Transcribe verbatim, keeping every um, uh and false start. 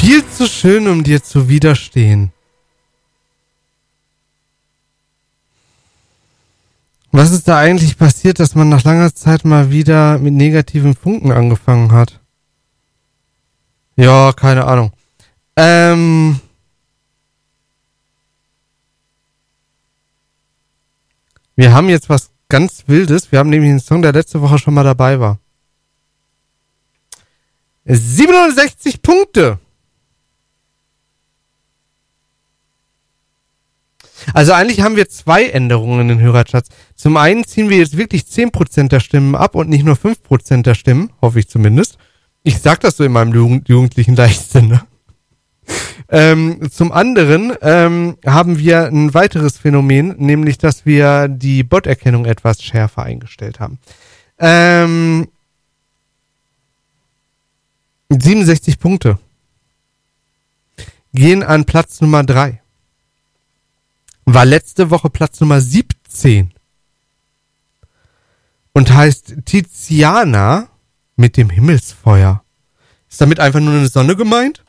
viel zu schön, um dir zu widerstehen. Was ist da eigentlich passiert, dass man nach langer Zeit mal wieder mit negativen Funken angefangen hat? Ja, keine Ahnung. Ähm... Wir haben jetzt was ganz Wildes. Wir haben nämlich einen Song, der letzte Woche schon mal dabei war. siebenundsechzig Punkte. Also eigentlich haben wir zwei Änderungen in den Hörercharts. Zum einen ziehen wir jetzt wirklich zehn Prozent der Stimmen ab und nicht nur fünf Prozent der Stimmen. Hoffe ich zumindest. Ich sag das so in meinem Jugend- jugendlichen Leichtsinn, ne? Ähm, zum anderen ähm, haben wir ein weiteres Phänomen, nämlich, dass wir die Bot-Erkennung etwas schärfer eingestellt haben. Ähm, siebenundsechzig Punkte gehen an Platz Nummer drei. War letzte Woche Platz Nummer siebzehn. Und heißt Tiziana mit dem Himmelsfeuer. Ist damit einfach nur eine Sonne gemeint?